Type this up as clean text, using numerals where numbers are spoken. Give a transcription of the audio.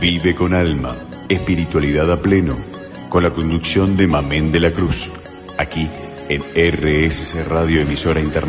Vive con alma, espiritualidad a pleno, con la conducción de Mamén de la Cruz, aquí en RSC Radio, emisora internacional.